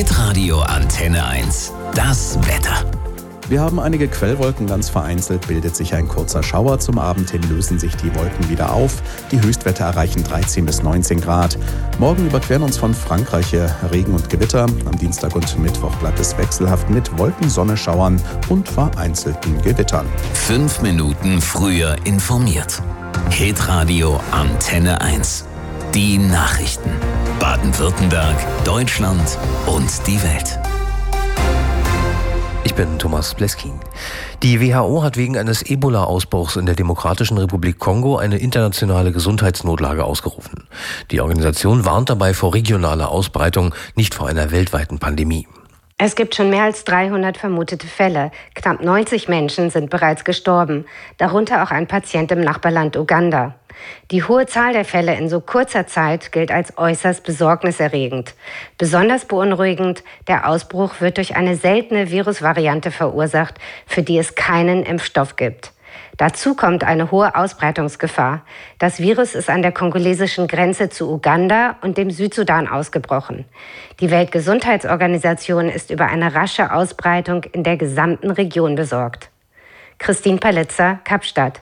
Hitradio Antenne 1. Das Wetter. Wir haben einige Quellwolken, ganz vereinzelt bildet sich ein kurzer Schauer. Zum Abend hin lösen sich die Wolken wieder auf. Die Höchstwerte erreichen 13 bis 19 Grad. Morgen überqueren uns von Frankreich her Regen und Gewitter. Am Dienstag und Mittwoch bleibt es wechselhaft mit Wolken, Sonne, Schauern und vereinzelten Gewittern. 5 Minuten früher informiert. Hitradio Antenne 1. Die Nachrichten. Baden-Württemberg, Deutschland und die Welt. Ich bin Thomas Bleskin. Die WHO hat wegen eines Ebola-Ausbruchs in der Demokratischen Republik Kongo eine internationale Gesundheitsnotlage ausgerufen. Die Organisation warnt dabei vor regionaler Ausbreitung, nicht vor einer weltweiten Pandemie. Es gibt schon mehr als 300 vermutete Fälle. Knapp 90 Menschen sind bereits gestorben, darunter auch ein Patient im Nachbarland Uganda. Die hohe Zahl der Fälle in so kurzer Zeit gilt als äußerst besorgniserregend. Besonders beunruhigend, der Ausbruch wird durch eine seltene Virusvariante verursacht, für die es keinen Impfstoff gibt. Dazu kommt eine hohe Ausbreitungsgefahr. Das Virus ist an der kongolesischen Grenze zu Uganda und dem Südsudan ausgebrochen. Die Weltgesundheitsorganisation ist über eine rasche Ausbreitung in der gesamten Region besorgt. Christine Palitzer, Kapstadt.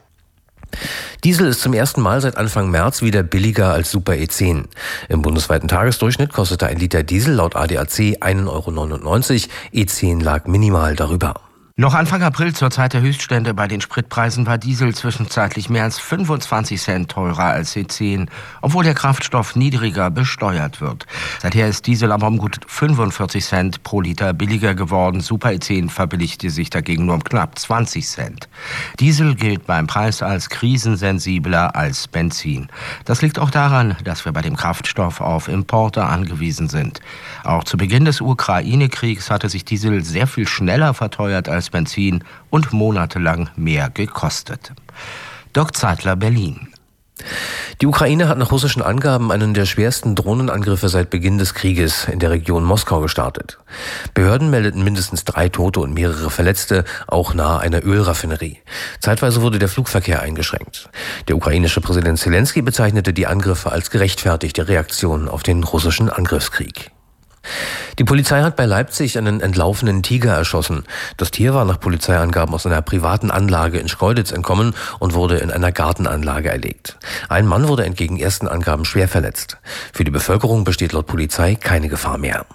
Diesel ist zum ersten Mal seit Anfang März wieder billiger als Super E10. Im bundesweiten Tagesdurchschnitt kostete ein Liter Diesel laut ADAC 1,99 €, E10 lag minimal darüber. Noch Anfang April zur Zeit der Höchststände bei den Spritpreisen war Diesel zwischenzeitlich mehr als 25 Cent teurer als E10, obwohl der Kraftstoff niedriger besteuert wird. Seither ist Diesel aber um gut 45 Cent pro Liter billiger geworden. Super E10 verbilligte sich dagegen nur um knapp 20 Cent. Diesel gilt beim Preis als krisensensibler als Benzin. Das liegt auch daran, dass wir bei dem Kraftstoff auf Importe angewiesen sind. Auch zu Beginn des Ukraine-Kriegs hatte sich Diesel sehr viel schneller verteuert als Benzin und monatelang mehr gekostet. Dirk Zeitler, Berlin. Die Ukraine hat nach russischen Angaben einen der schwersten Drohnenangriffe seit Beginn des Krieges in der Region Moskau gestartet. Behörden meldeten mindestens 3 Tote und mehrere Verletzte, auch nahe einer Ölraffinerie. Zeitweise wurde der Flugverkehr eingeschränkt. Der ukrainische Präsident Zelensky bezeichnete die Angriffe als gerechtfertigte Reaktion auf den russischen Angriffskrieg. Die Polizei hat bei Leipzig einen entlaufenen Tiger erschossen. Das Tier war nach Polizeiangaben aus einer privaten Anlage in Schkeuditz entkommen und wurde in einer Gartenanlage erlegt. Ein Mann wurde entgegen ersten Angaben schwer verletzt. Für die Bevölkerung besteht laut Polizei keine Gefahr mehr.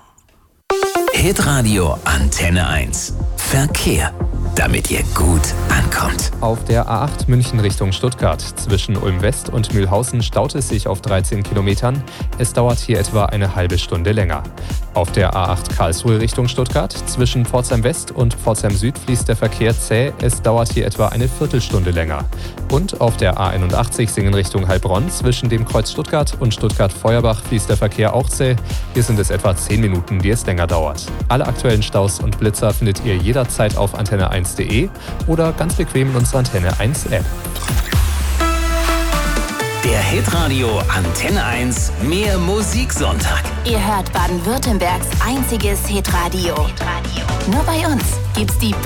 Hitradio Antenne 1. Verkehr. Damit ihr gut ankommt. Auf der A8 München Richtung Stuttgart. Zwischen Ulm West und Mühlhausen staut es sich auf 13 Kilometern. Es dauert hier etwa eine halbe Stunde länger. Auf der A8 Karlsruhe Richtung Stuttgart. Zwischen Pforzheim West und Pforzheim Süd fließt der Verkehr zäh. Es dauert hier etwa eine Viertelstunde länger. Und auf der A81 Singen Richtung Heilbronn. Zwischen dem Kreuz Stuttgart und Stuttgart-Feuerbach fließt der Verkehr auch zäh. Hier sind es etwa 10 Minuten, die es länger dauert. Alle aktuellen Staus und Blitzer findet ihr jederzeit auf antenne1.de oder ganz bequem in unserer Antenne 1 App. Der Hitradio Antenne 1 Mehr Musiksonntag. Ihr hört Baden-Württembergs einziges Hitradio. Nur bei uns gibt's die